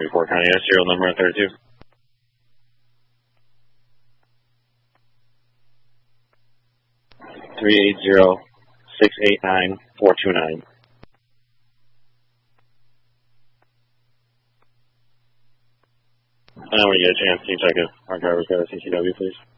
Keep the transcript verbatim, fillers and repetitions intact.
forty-four County. Yes, serial number on thirty-two. three eight zero, six eight nine, four two nine. And when you get a chance, can you check if our driver's got a C C W, please?